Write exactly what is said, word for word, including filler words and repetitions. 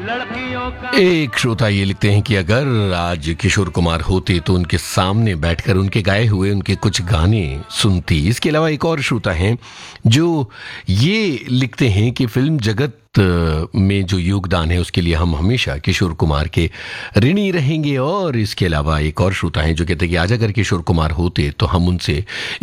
एक श्रोता ये लिखते हैं कि अगर आज किशोर कुमार होते तो उनके सामने बैठकर उनके गाए हुए उनके कुछ गाने सुनती। इसके अलावा एक और श्रोता हैं जो ये लिखते हैं कि फिल्म जगत में जो योगदान है उसके लिए हम हमेशा किशोर कुमार के ऋणी रहेंगे। और इसके अलावा एक और श्रोता हैं जो कहते हैं कि आज अगर किशोर कुमार होते तो हम उनसे